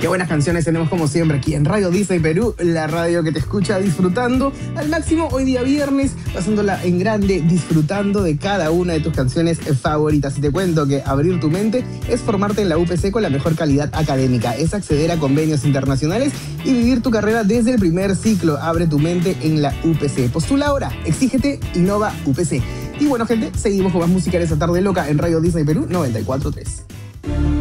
Qué buenas canciones tenemos como siempre aquí en Radio Disney Perú, la radio que te escucha disfrutando al máximo hoy día viernes, pasándola en grande, disfrutando de cada una de tus canciones favoritas. Y te cuento que abrir tu mente es formarte en la UPC con la mejor calidad académica, es acceder a convenios internacionales y vivir tu carrera desde el primer ciclo. Abre tu mente en la UPC. Postula ahora, exígete, innova UPC. Y bueno, gente, seguimos con más música en esa tarde loca en Radio Disney Perú 94.3.